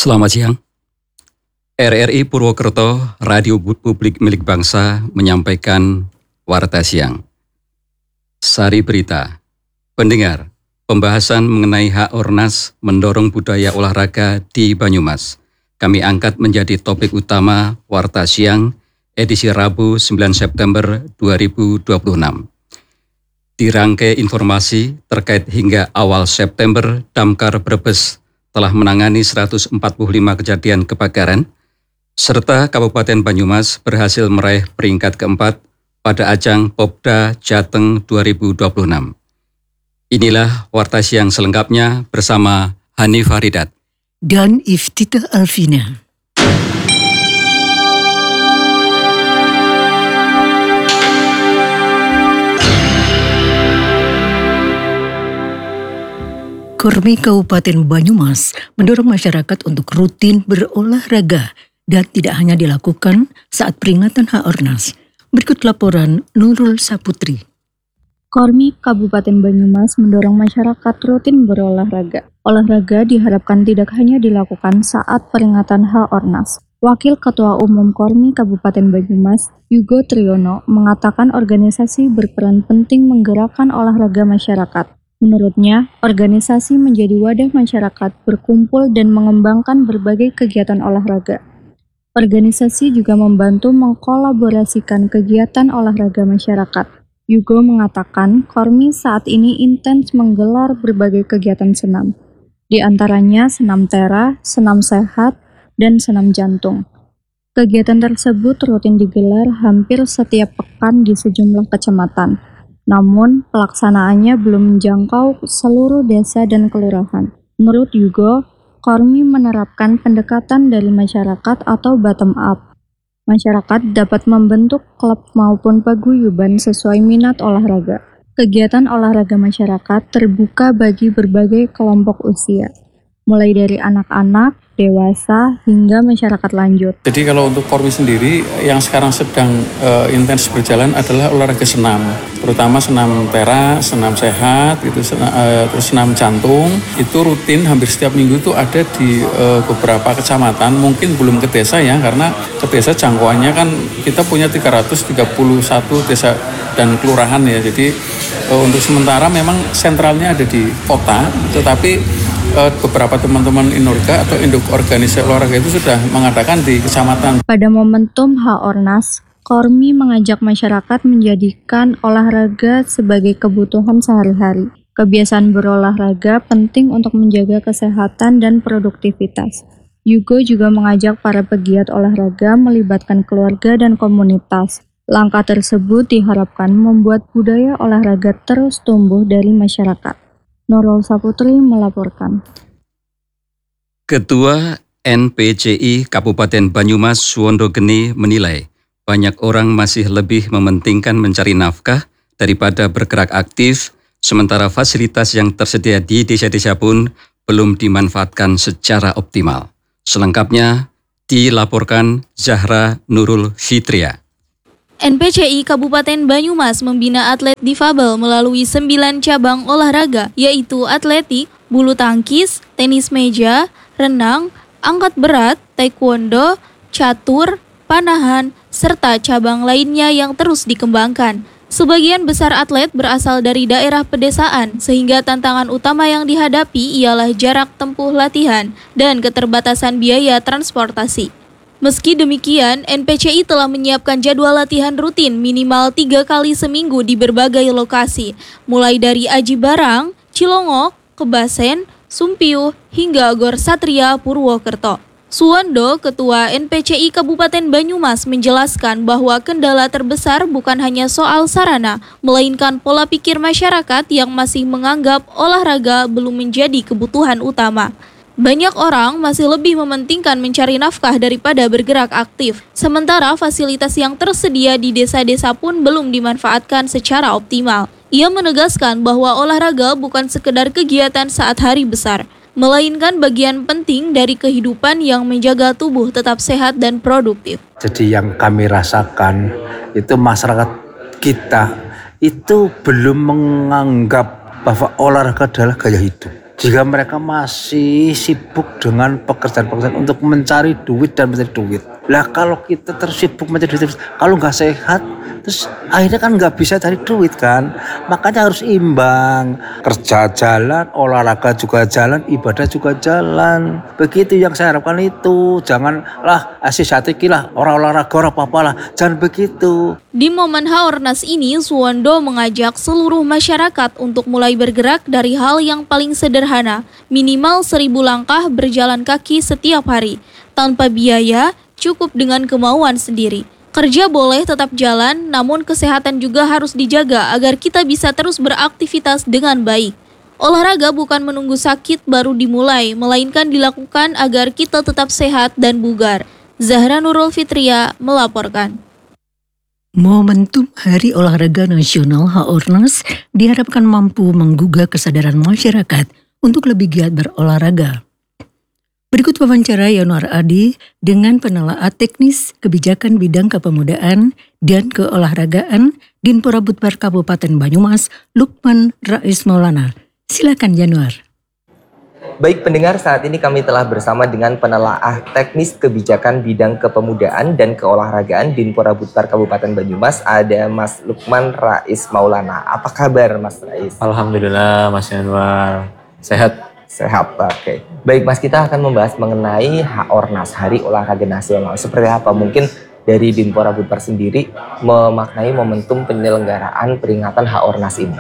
Selamat siang. RRI Purwokerto, Radio Publik Milik Bangsa menyampaikan Warta Siang. Sari berita. Pendengar, pembahasan mengenai hak Ornas mendorong budaya olahraga di Banyumas. Kami angkat menjadi topik utama Warta Siang, edisi Rabu 9 September 2026. Dirangkai informasi terkait hingga awal September, Damkar Brebes telah menangani 145 kejadian kebakaran, serta Kabupaten Banyumas berhasil meraih peringkat keempat pada ajang Popda Jateng 2026. Inilah Warta Siang selengkapnya bersama Hani Faridat dan Iftitah Alvina. Kormi Kabupaten Banyumas mendorong masyarakat untuk rutin berolahraga dan tidak hanya dilakukan saat peringatan Hak Ornas. Berikut laporan Nurul Saputri. Kormi Kabupaten Banyumas mendorong masyarakat rutin berolahraga. Olahraga diharapkan tidak hanya dilakukan saat peringatan Hak Ornas. Wakil Ketua Umum Kormi Kabupaten Banyumas, Yugo Triyono, mengatakan organisasi berperan penting menggerakkan olahraga masyarakat. Menurutnya, organisasi menjadi wadah masyarakat berkumpul dan mengembangkan berbagai kegiatan olahraga. Organisasi juga membantu mengkolaborasikan kegiatan olahraga masyarakat. Yugo mengatakan, Kormi saat ini intens menggelar berbagai kegiatan senam, di antaranya senam tera, senam sehat, dan senam jantung. Kegiatan tersebut rutin digelar hampir setiap pekan di sejumlah kecamatan. Namun, pelaksanaannya belum menjangkau seluruh desa dan kelurahan. Menurut Yugo, Kormi menerapkan pendekatan dari masyarakat atau bottom up. Masyarakat dapat membentuk klub maupun paguyuban sesuai minat olahraga. Kegiatan olahraga masyarakat terbuka bagi berbagai kelompok usia, mulai dari anak-anak, dewasa, hingga masyarakat lanjut. Jadi kalau untuk Kormi sendiri, yang sekarang sedang intens berjalan adalah olahraga senam, terutama senam tera, senam sehat, terus senam jantung. Itu rutin hampir setiap minggu itu ada di beberapa kecamatan, mungkin belum ke desa ya, karena ke desa jangkauannya kan kita punya 331 desa dan kelurahan ya. Jadi untuk sementara memang sentralnya ada di kota, tetapi beberapa teman-teman Inorga atau induk organisasi olahraga itu sudah mengadakan di kecamatan. Pada momentum Hak Ornas, Kormi mengajak masyarakat menjadikan olahraga sebagai kebutuhan sehari-hari. Kebiasaan berolahraga penting untuk menjaga kesehatan dan produktivitas. Yugo juga mengajak para pegiat olahraga melibatkan keluarga dan komunitas. Langkah tersebut diharapkan membuat budaya olahraga terus tumbuh dari masyarakat. Nurul Saputri melaporkan. Ketua NPCI Kabupaten Banyumas Suwondo Geni menilai banyak orang masih lebih mementingkan mencari nafkah daripada bergerak aktif, sementara fasilitas yang tersedia di desa-desa pun belum dimanfaatkan secara optimal. Selengkapnya dilaporkan Zahra Nurul Fitria. NPCI Kabupaten Banyumas membina atlet difabel melalui 9 cabang olahraga, yaitu atletik, bulu tangkis, tenis meja, renang, angkat berat, taekwondo, catur, panahan, serta cabang lainnya yang terus dikembangkan. Sebagian besar atlet berasal dari daerah pedesaan, sehingga tantangan utama yang dihadapi ialah jarak tempuh latihan dan keterbatasan biaya transportasi. Meski demikian, NPCI telah menyiapkan jadwal latihan rutin minimal 3 kali seminggu di berbagai lokasi, mulai dari Aji Barang, Cilongok, Kebasen, Sumpiuh, hingga Gor Satria Purwokerto. Suwondo, Ketua NPCI Kabupaten Banyumas, menjelaskan bahwa kendala terbesar bukan hanya soal sarana, melainkan pola pikir masyarakat yang masih menganggap olahraga belum menjadi kebutuhan utama. Banyak orang masih lebih mementingkan mencari nafkah daripada bergerak aktif, sementara fasilitas yang tersedia di desa-desa pun belum dimanfaatkan secara optimal. Ia menegaskan bahwa olahraga bukan sekedar kegiatan saat hari besar, melainkan bagian penting dari kehidupan yang menjaga tubuh tetap sehat dan produktif. Jadi yang kami rasakan itu masyarakat kita itu belum menganggap bahwa olahraga adalah gaya hidup. jika mereka masih sibuk dengan pekerjaan-pekerjaan untuk mencari duit dan mencari duit. Lah kalau kita tersibuk mencari duit, kalau nggak sehat, terus akhirnya kan nggak bisa cari duit kan. Makanya harus imbang. Kerja jalan, olahraga juga jalan, ibadah juga jalan. Begitu yang saya harapkan itu. Janganlah asis hati lah, orang olahraga orang apa-apa lah. Jangan begitu. Di momen Haornas ini, Suwondo mengajak seluruh masyarakat untuk mulai bergerak dari hal yang paling sederhana, minimal 1000 langkah berjalan kaki setiap hari, tanpa biaya, cukup dengan kemauan sendiri. Kerja boleh tetap jalan, namun kesehatan juga harus dijaga agar kita bisa terus beraktivitas dengan baik. Olahraga bukan menunggu sakit baru dimulai, melainkan dilakukan agar kita tetap sehat dan bugar. Zahra Nurul Fitria melaporkan. Momentum Hari Olahraga Nasional Haornas diharapkan mampu menggugah kesadaran masyarakat untuk lebih giat berolahraga. Berikut wawancara Yanuar Adi dengan penelaah teknis kebijakan bidang kepemudaan dan keolahragaan Dinpora Butpar Kabupaten Banyumas, Lukman Rais Maulana. Silakan Yanuar. Baik pendengar, saat ini kami telah bersama dengan penelaah teknis kebijakan bidang kepemudaan dan keolahragaan Dinpora Butpar Kabupaten Banyumas. Ada Mas Lukman Rais Maulana. Apa kabar Mas Rais? Alhamdulillah Mas Yanuar, sehat. Sehat, oke. Baik Mas, kita akan membahas mengenai Haornas, Hari Olahraga Nasional. Seperti apa mungkin dari Dinpora Butpar sendiri memaknai momentum penyelenggaraan peringatan Haornas ini?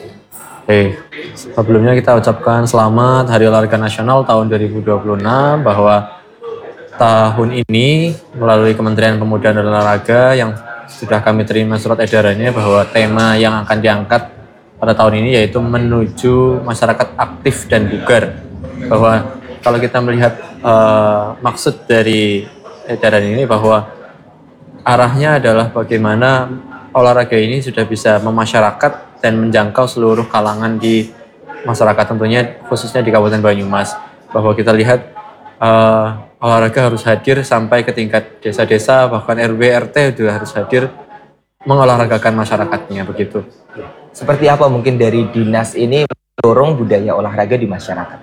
Sebelumnya kita ucapkan selamat Hari Olahraga Nasional tahun 2026, bahwa tahun ini melalui Kementerian Pemuda dan Olahraga yang sudah kami terima surat edarannya bahwa tema yang akan diangkat pada tahun ini yaitu menuju masyarakat aktif dan bugar. Bahwa kalau kita melihat maksud dari edaran ini bahwa arahnya adalah bagaimana olahraga ini sudah bisa memasyarakat dan menjangkau seluruh kalangan di masyarakat, tentunya khususnya di Kabupaten Banyumas. Bahwa kita lihat olahraga harus hadir sampai ke tingkat desa-desa, bahkan RW RT juga harus hadir mengolahragakan masyarakatnya, begitu. Seperti apa mungkin dari dinas ini mendorong budaya olahraga di masyarakat?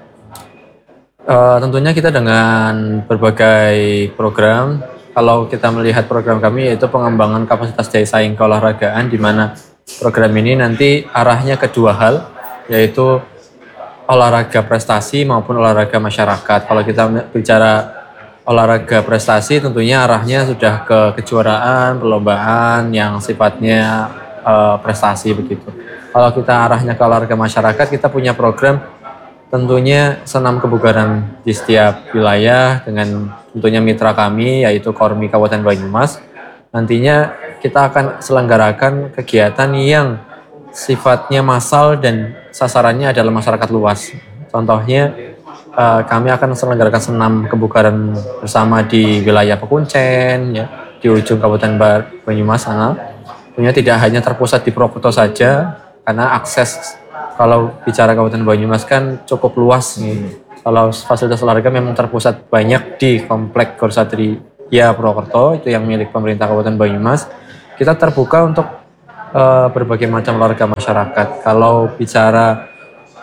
Tentunya kita dengan berbagai program. Kalau kita melihat program kami yaitu pengembangan kapasitas daya saing keolahragaan, di mana program ini nanti arahnya ke dua hal, yaitu olahraga prestasi maupun olahraga masyarakat. Kalau kita bicara olahraga prestasi, tentunya arahnya sudah ke kejuaraan, perlombaan yang sifatnya prestasi begitu. Kalau kita arahnya ke olahraga masyarakat, kita punya program tentunya senam kebugaran di setiap wilayah dengan tentunya mitra kami yaitu Kormi Kabupaten Banyumas. Nantinya kita akan selenggarakan kegiatan yang sifatnya massal dan sasarannya adalah masyarakat luas. Contohnya kami akan selenggarakan senam kebugaran bersama di wilayah Pekuncen, ya, di ujung Kabupaten Banyumas sana. Tentunya tidak hanya terpusat di Purwokerto saja, karena akses kalau bicara Kabupaten Banyumas kan cukup luas nih. Kalau fasilitas olahraga memang terpusat banyak di Komplek Gor Satria Purwokerto, itu yang milik pemerintah Kabupaten Banyumas. Kita terbuka untuk berbagai macam olahraga masyarakat. Kalau bicara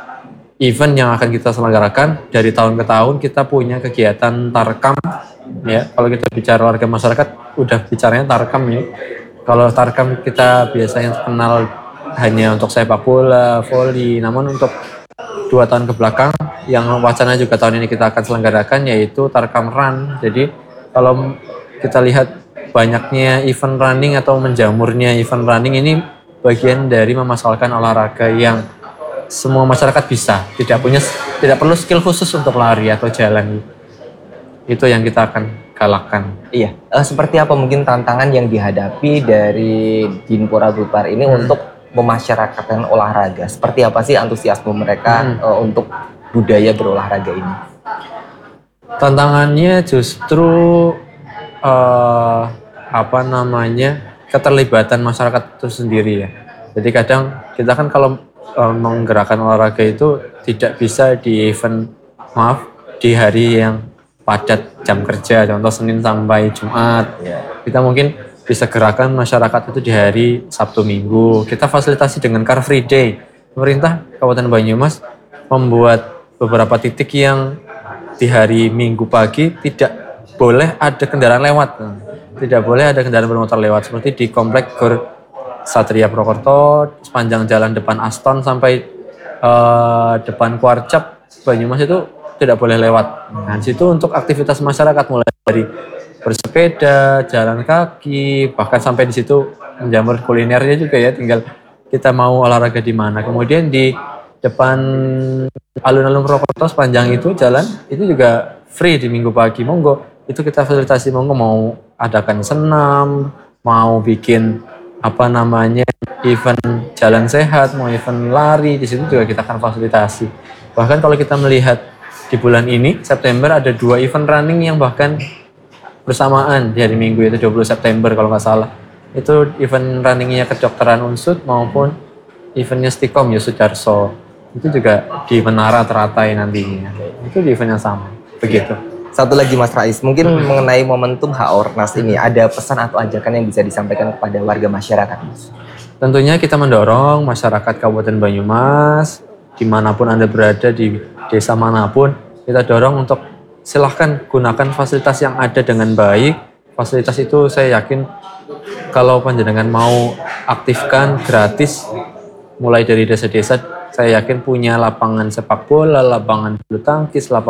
event yang akan kita selenggarakan, dari tahun ke tahun kita punya kegiatan tarkam, ya. Kalau kita bicara olahraga masyarakat, udah bicaranya tarkam ya. Kalau tarkam kita biasanya kenal hanya untuk sepak bola, voli, namun untuk 2 tahun ke belakang yang wacana juga tahun ini kita akan selenggarakan yaitu tarkam run. Jadi kalau kita lihat banyaknya event running atau menjamurnya event running ini bagian dari memasarkan olahraga yang semua masyarakat bisa, tidak perlu skill khusus untuk lari atau jalan. Itu yang kita akan galakkan. Iya, seperti apa mungkin tantangan yang dihadapi dari Dinpora Butpar ini untuk memasyarakatkan olahraga? Seperti apa sih antusiasme mereka untuk budaya berolahraga ini? Tantangannya justru keterlibatan masyarakat itu sendiri ya. Jadi kadang kita kan kalau menggerakkan olahraga itu tidak bisa di event di hari yang padat jam kerja, contoh Senin sampai Jumat. Kita mungkin bisa gerakan masyarakat itu di hari Sabtu Minggu. Kita fasilitasi dengan Car Free Day. Pemerintah Kabupaten Banyumas membuat beberapa titik yang di hari Minggu pagi tidak boleh ada kendaraan lewat. Tidak boleh ada kendaraan bermotor lewat, seperti di Komplek Gor Satria Purwokerto, sepanjang jalan depan Aston sampai depan Kuarcap Banyumas itu tidak boleh lewat. Nah, di situ untuk aktivitas masyarakat mulai dari bersepeda, jalan kaki, bahkan sampai di situ menjamur kulinernya juga ya, tinggal kita mau olahraga di mana. Kemudian di depan alun-alun Purwokerto sepanjang itu jalan itu juga free di Minggu pagi. Monggo, itu kita fasilitasi, monggo mau adakan senam, mau bikin event jalan sehat, mau event lari, di situ juga kita akan fasilitasi. Bahkan kalau kita melihat di bulan ini September ada 2 event running yang bahkan bersamaan di hari Minggu, yaitu 20 September kalau nggak salah. Itu event runningnya Kedokteran Unsud maupun eventnya Stikom Yusuf Darso. Itu juga di Menara Teratai nantinya. Itu di event yang sama. Begitu. Satu lagi Mas Rais, mungkin mengenai momentum Haornas ini, ada pesan atau ajakan yang bisa disampaikan kepada warga masyarakat, Mas? Tentunya kita mendorong masyarakat Kabupaten Banyumas, dimanapun Anda berada, di desa manapun, kita dorong untuk silahkan gunakan fasilitas yang ada dengan baik. Fasilitas itu saya yakin kalau panjenengan mau aktifkan gratis, mulai dari desa-desa, saya yakin punya lapangan sepak bola, lapangan bulu tangkis, lapangan